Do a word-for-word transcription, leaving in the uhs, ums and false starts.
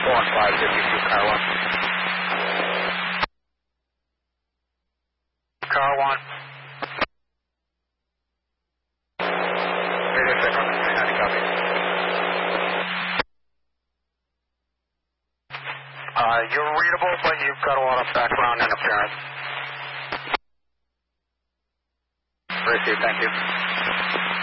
one five fifty-two, car one. Car one. Radio check on the three ninety, copy. Uh, you're readable, but you've got a lot of background interference. Received, thank you.